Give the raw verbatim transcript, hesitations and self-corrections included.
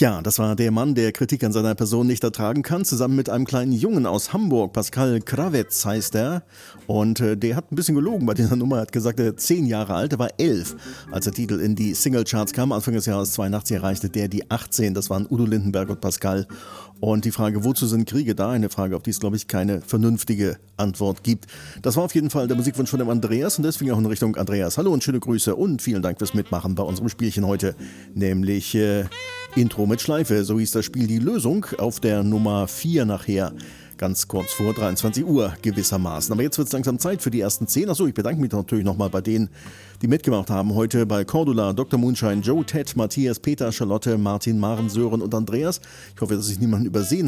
Ja, das war der Mann, der Kritik an seiner Person nicht ertragen kann, zusammen mit einem kleinen Jungen aus Hamburg. Pascal Kravetz heißt er. Und äh, der hat ein bisschen gelogen bei dieser Nummer. Er hat gesagt, er ist zehn Jahre alt, er war elf, als der Titel in die Singlecharts kam. Anfang des Jahres zweiundachtzig erreichte der die achtzehn. Das waren Udo Lindenberg und Pascal. Und die Frage, wozu sind Kriege da? Eine Frage, auf die es, glaube ich, keine vernünftige Antwort gibt. Das war auf jeden Fall der Musikwunsch von dem Andreas und deswegen auch in Richtung Andreas. Hallo und schöne Grüße und vielen Dank fürs Mitmachen bei unserem Spielchen heute, nämlich äh, Intro mit Schleife. So hieß das Spiel Die Lösung auf der Nummer vier nachher. Ganz kurz vor dreiundzwanzig Uhr gewissermaßen. Aber jetzt wird es langsam Zeit für die ersten zehn. Achso, ich bedanke mich natürlich nochmal bei denen, die mitgemacht haben. Heute bei Cordula, Doktor Moonshine, Joe, Ted, Matthias, Peter, Charlotte, Martin, Maren, Sören und Andreas. Ich hoffe, dass ich niemanden übersehen